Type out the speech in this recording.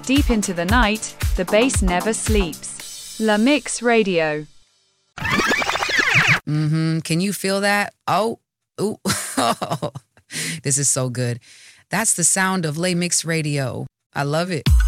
Deep into the night, the bass never sleeps. La Mix Radio. Can you feel that? Oh, ooh. This is so good. That's the sound of La Mix Radio. I love it.